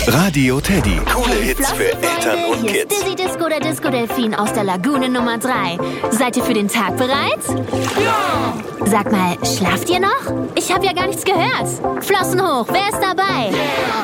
Radio Teddy. Coole Hits für Flossen, Eltern Freunde, und hier ist Kids. Dizzy Disco, der Disco-Delfin aus der Lagune Nummer 3. Seid ihr für den Tag bereit? Ja! Sag mal, schlaft ihr noch? Ich habe ja gar nichts gehört. Flossen hoch, wer ist dabei? Yeah.